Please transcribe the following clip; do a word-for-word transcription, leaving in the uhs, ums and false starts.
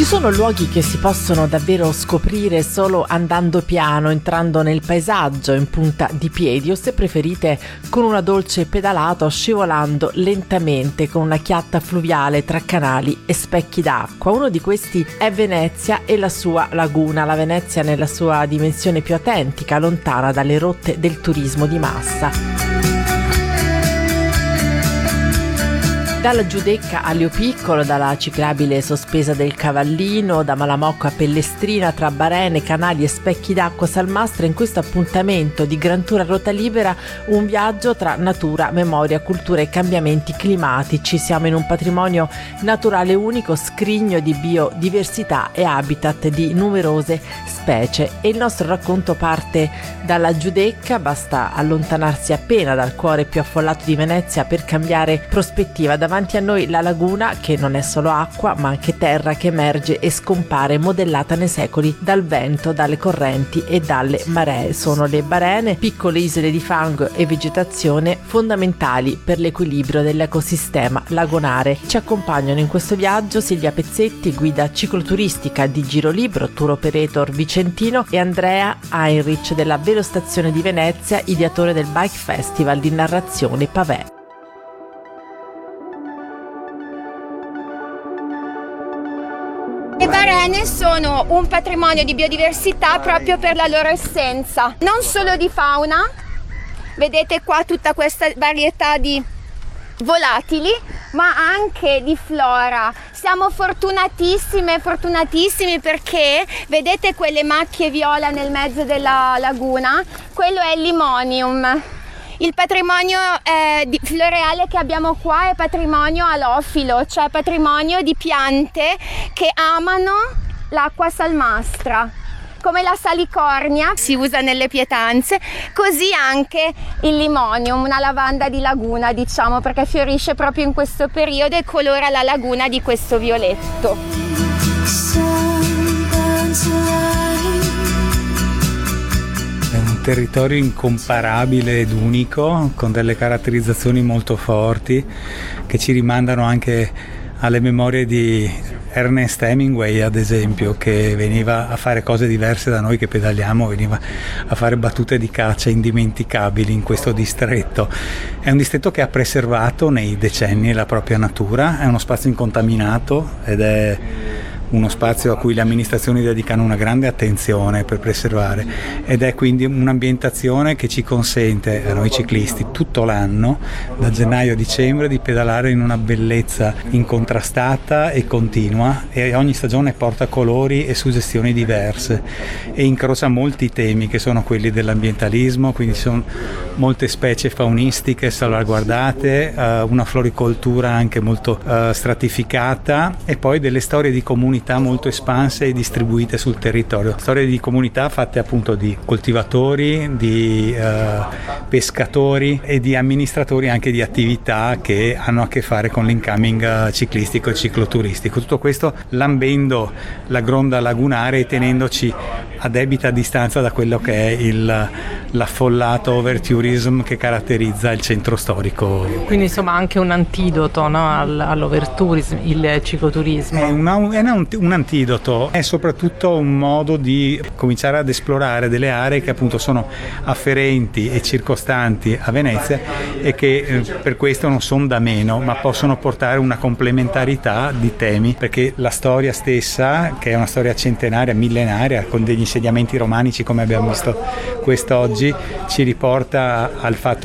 Ci sono luoghi che si possono davvero scoprire solo andando piano, entrando nel paesaggio in punta di piedi o, se preferite, con una dolce pedalata o scivolando lentamente con una chiatta fluviale tra canali e specchi d'acqua. Uno di questi è Venezia e la sua laguna, la Venezia nella sua dimensione più autentica, lontana dalle rotte del turismo di massa. Dalla Giudecca a Leopiccolo, dalla ciclabile sospesa del Cavallino, da Malamocco a Pellestrina, tra barene, canali e specchi d'acqua salmastra, in questo appuntamento di Gran Tour a ruota libera, un viaggio tra natura, memoria, cultura e cambiamenti climatici. Siamo in un patrimonio naturale unico, scrigno di biodiversità e habitat di numerose specie, e il nostro racconto parte dalla Giudecca. Basta allontanarsi appena dal cuore più affollato di Venezia per cambiare prospettiva. Davanti a noi la laguna, che non è solo acqua ma anche terra che emerge e scompare, modellata nei secoli dal vento, dalle correnti e dalle maree. Sono le barene, piccole isole di fango e vegetazione fondamentali per l'equilibrio dell'ecosistema lagonare. Ci accompagnano in questo viaggio Silvia Pezzetti, guida cicloturistica di Girolibro, tour operator vicentino, e Andrea Heinrich della Velostazione di Venezia, ideatore del Bike Festival di narrazione Pavé. Le barene sono un patrimonio di biodiversità proprio per la loro essenza, non solo di fauna, vedete qua tutta questa varietà di volatili, ma anche di flora. Siamo fortunatissime, fortunatissimi perché vedete quelle macchie viola nel mezzo della laguna? Quello è il limonium. Il patrimonio eh, di floreale che abbiamo qua è patrimonio alofilo, cioè patrimonio di piante che amano l'acqua salmastra. Come la salicornia si usa nelle pietanze, così anche il limonium, una lavanda di laguna, diciamo, perché fiorisce proprio in questo periodo e colora la laguna di questo violetto. È un territorio incomparabile ed unico, con delle caratterizzazioni molto forti che ci rimandano anche alle memorie di Ernest Hemingway, ad esempio, che veniva a fare cose diverse da noi che pedaliamo, veniva a fare battute di caccia indimenticabili in questo distretto. È un distretto che ha preservato nei decenni la propria natura, è uno spazio incontaminato ed è uno spazio a cui le amministrazioni dedicano una grande attenzione per preservare, ed è quindi un'ambientazione che ci consente a noi ciclisti tutto l'anno, da gennaio a dicembre, di pedalare in una bellezza incontrastata e continua, e ogni stagione porta colori e suggestioni diverse e incrocia molti temi che sono quelli dell'ambientalismo, quindi ci sono molte specie faunistiche salvaguardate, una floricoltura anche molto stratificata, e poi delle storie di comunità molto espanse e distribuite sul territorio, storie di comunità fatte appunto di coltivatori, di uh, pescatori e di amministratori anche di attività che hanno a che fare con l'incoming ciclistico e cicloturistico. Tutto questo lambendo la gronda lagunare e tenendoci a debita distanza da quello che è il, l'affollato overtourism che caratterizza il centro storico. Quindi insomma anche un antidoto, no, all'overtourism, il cicloturismo. È, una, è un, un antidoto, è soprattutto un modo di cominciare ad esplorare delle aree che appunto sono afferenti e circostanti a Venezia e che eh, per questo non sono da meno, ma possono portare una complementarità di temi, perché la storia stessa, che è una storia centenaria, millenaria, con degli insediamenti romanici come abbiamo visto quest'oggi, ci riporta al fatto